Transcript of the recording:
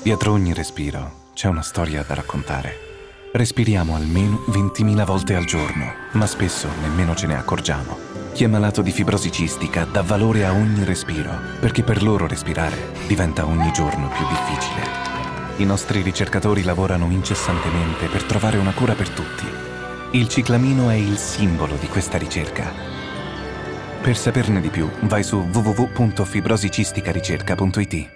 Dietro ogni respiro c'è una storia da raccontare. Respiriamo almeno 20.000 volte al giorno, ma spesso nemmeno ce ne accorgiamo. Chi è malato di fibrosi cistica dà valore a ogni respiro, perché per loro respirare diventa ogni giorno più difficile. I nostri ricercatori lavorano incessantemente per trovare una cura per tutti. Il ciclamino è il simbolo di questa ricerca. Per saperne di più, vai su www.fibrosicisticaricerca.it.